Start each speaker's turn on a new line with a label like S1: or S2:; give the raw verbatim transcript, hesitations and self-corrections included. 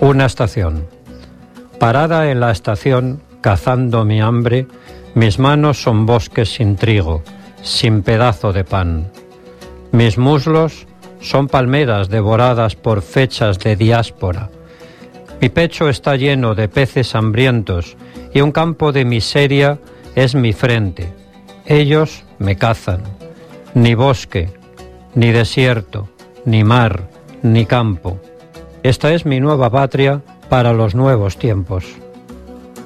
S1: Una estación. Parada en la estación, cazando mi hambre, mis manos son bosques sin trigo, sin pedazo de pan. Mis muslos son palmeras devoradas por fechas de diáspora. Mi pecho está lleno de peces hambrientos y un campo de miseria es mi frente. Ellos me cazan. Ni bosque, ni desierto, ni mar, ni campo. Esta es mi nueva patria para los nuevos tiempos.